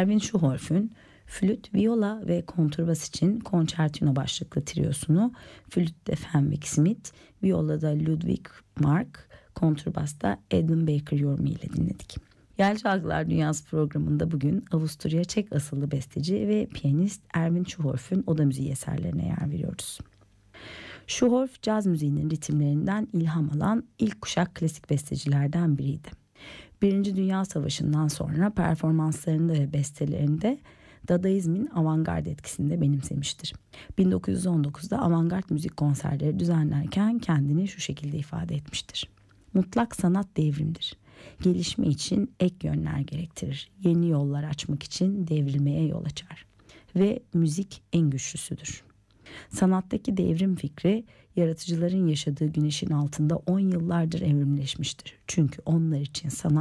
Erwin Schuhoff'un flüt, viola ve kontrbas için Concertino başlıklı triyosunu flütte Fenwick Smith, violada Ludwig Mark, kontrbasta Edwin Baker yorumu ile dinledik. Yel Çalgılar Dünyası programında bugün Avusturya Çek asıllı besteci ve piyanist Erwin Schuhoff'un oda müziği eserlerine yer veriyoruz. Schuhoff, caz müziğinin ritimlerinden ilham alan ilk kuşak klasik bestecilerden biriydi. Birinci Dünya Savaşı'ndan sonra performanslarında ve bestelerinde Dadaizmin avantgard etkisini de benimsemiştir. 1919'da avantgard müzik konserleri düzenlerken kendini şu şekilde ifade etmiştir. Mutlak sanat devrimdir. Gelişme için ek yönler gerektirir. Yeni yollar açmak için devrilmeye yol açar. Ve müzik en güçlüsüdür. Sanattaki devrim fikri yaratıcıların yaşadığı güneşin altında 10 yıllardır evrimleşmiştir. Çünkü onlar için sanat